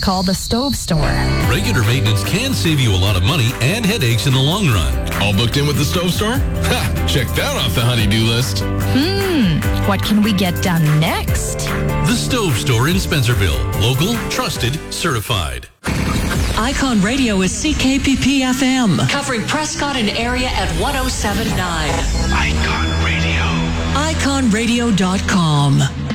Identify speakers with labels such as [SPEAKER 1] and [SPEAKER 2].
[SPEAKER 1] Call the Stove Store.
[SPEAKER 2] Regular maintenance can save you a lot of money and headaches in the long run.
[SPEAKER 3] All booked in with the Stove Store? Ha! Check that off the honey-do list.
[SPEAKER 1] What can we get done next?
[SPEAKER 2] The Stove Store in Spencerville. Local, trusted, certified.
[SPEAKER 4] Icon Radio is CKPP FM, covering Prescott and area at 107.9.
[SPEAKER 5] Icon Radio.
[SPEAKER 4] IconRadio.com.